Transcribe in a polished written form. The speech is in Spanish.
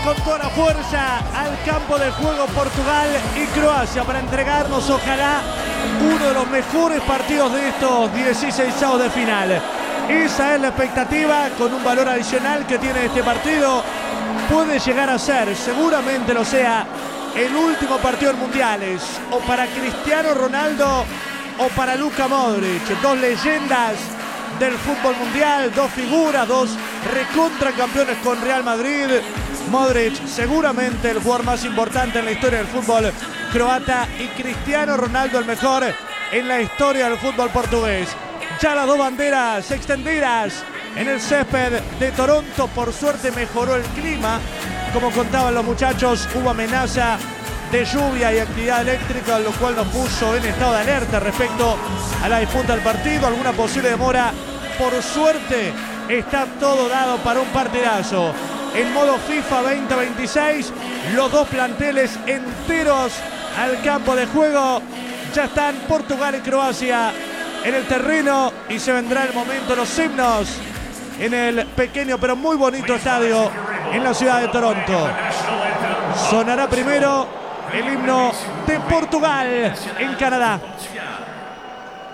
con toda la fuerza al campo de juego Portugal y Croacia para entregarnos, ojalá, uno de los mejores partidos de estos 16avos de final. Esa es la expectativa, con un valor adicional que tiene este partido. Puede llegar a ser, seguramente lo sea, el último partido en mundiales, o para Cristiano Ronaldo o para Luka Modric, dos leyendas del fútbol mundial, dos figuras, dos recontra campeones con Real Madrid. Modric, seguramente el jugador más importante en la historia del fútbol croata, y Cristiano Ronaldo, el mejor en la historia del fútbol portugués. Ya las dos banderas extendidas en el césped de Toronto. Por suerte mejoró el clima, como contaban los muchachos, hubo amenaza de lluvia y actividad eléctrica, lo cual nos puso en estado de alerta respecto a la disputa del partido, alguna posible demora. Por suerte está todo dado para un partidazo. En modo FIFA 2026, los dos planteles enteros al campo de juego. Ya están Portugal y Croacia en el terreno y se vendrá el momento de los himnos en el pequeño pero muy bonito estadio en la ciudad de Toronto. Sonará primero el himno de Portugal en Canadá.